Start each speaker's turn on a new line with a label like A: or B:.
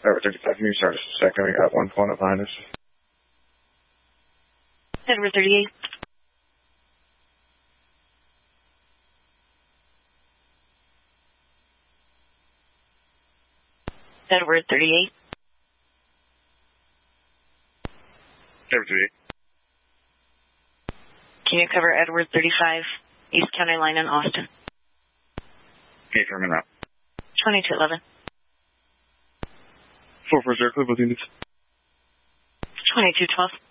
A: Edward 35, can you start us a second? We got 1 phone up behind us.
B: Edward 38. Edward 38.
A: Edward 38.
B: Can you cover Edward 35, East County Line in Austin?
A: Okay, firm and route.
B: 2211.
A: 440, clear both units.
B: 2212.